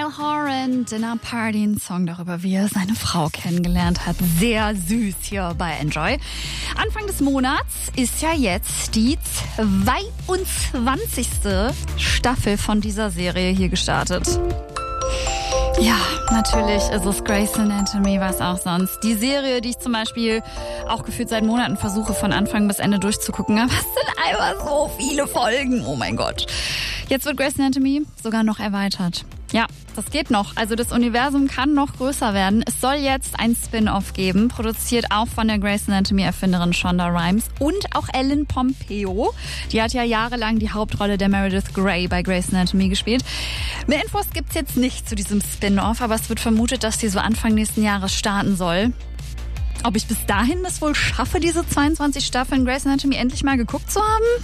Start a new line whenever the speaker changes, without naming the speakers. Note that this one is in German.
Niall Horan, Dinner Party, ein Song darüber, wie er seine Frau kennengelernt hat. Sehr süß hier bei Enjoy. Anfang des Monats ist ja jetzt die 22. Staffel von dieser Serie hier gestartet. Ja, natürlich ist es Grey's Anatomy, was auch sonst. Die Serie, die ich zum Beispiel auch gefühlt seit Monaten versuche, von Anfang bis Ende durchzugucken. Aber es sind einfach so viele Folgen. Oh mein Gott. Jetzt wird Grey's Anatomy sogar noch erweitert. Ja, das geht noch. Also das Universum kann noch größer werden. Es soll jetzt ein Spin-off geben, produziert auch von der Grey's Anatomy-Erfinderin Shonda Rhimes und auch Ellen Pompeo. Die hat ja jahrelang die Hauptrolle der Meredith Grey bei Grey's Anatomy gespielt. Mehr Infos gibt's jetzt nicht zu diesem Spin-off, aber es wird vermutet, dass die so Anfang nächsten Jahres starten soll. Ob ich bis dahin es wohl schaffe, diese 22 Staffeln Grey's Anatomy endlich mal geguckt zu haben?